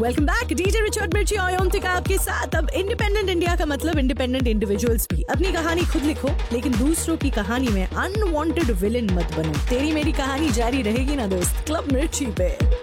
Welcome back. DJ Richard मिर्ची और ओमतिका आपके साथ। अब इंडिपेंडेंट इंडिया का मतलब इंडिपेंडेंट इंडिविजुअल्स भी। अपनी कहानी खुद लिखो, लेकिन दूसरों की कहानी में अनवांटेड विलेन मत बनो। तेरी मेरी कहानी जारी रहेगी ना दोस्त, क्लब मिर्ची पे।